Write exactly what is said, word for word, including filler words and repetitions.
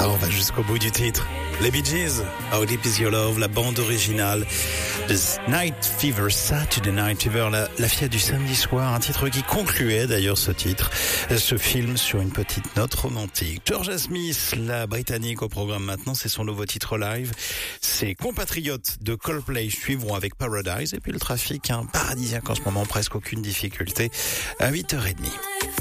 Ah, on va jusqu'au bout du titre. Les Bee Gees, How Deep Is Your Love, la bande originale de Night Fever, Saturday Night Fever, la, la fièvre du samedi soir, un titre qui concluait d'ailleurs ce titre, ce film sur une petite note romantique. Georgia Smith, la britannique au programme maintenant, c'est son nouveau titre live. Ses compatriotes de Coldplay suivront avec Paradise et puis le trafic, un paradisiaque en ce moment, presque aucune difficulté, à huit heures trente.